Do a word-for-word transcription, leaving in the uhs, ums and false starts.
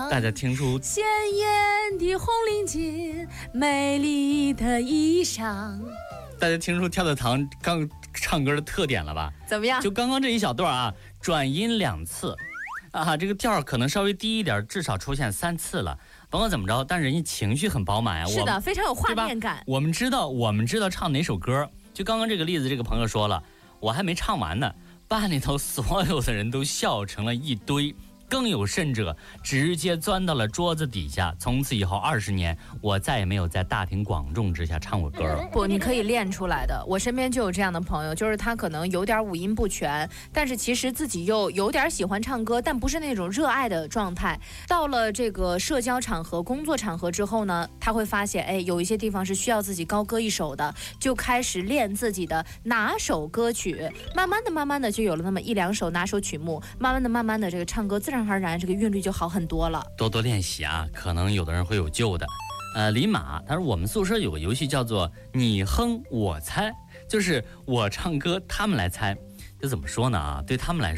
大家听出鲜艳的红领巾，美丽的衣裳。 大家听出跳跳糖刚唱歌的特点了吧？ 怎么样？ 就刚刚这一小段啊，转音两次，啊，这个调可能稍微低一点，至少出现三次了。甭管怎么着，但人家情绪很饱满啊。 是的，非常有画面感。 我们知道，我们知道唱哪首歌。就刚刚这个例子，这个朋友说了，我还没唱完呢，班里头所有的人都笑成了一堆。更有甚者，直接钻到了桌子底下。从此以后二十年，我再也没有在大庭广众之下唱过歌了。 不，你可以练出来的。我身边就有这样的朋友，就是他可能有点五音不全，但是其实自己又有点喜欢唱歌，但不是那种热爱的状态。到了这个社交场合、工作场合之后呢，他会发现，哎，有一些地方是需要自己高歌一首的，就开始练自己的拿手歌曲。慢慢的、慢慢的就有了那么一两首拿手曲目，慢慢的、慢慢的，这个唱歌自然而然这个韵律就好很多了。 多多练习啊，可能有的人会有救的。呃，李马他说我们宿舍有个游戏叫做你哼我猜，就是我唱歌他们来猜。这怎么说呢啊？对他们来说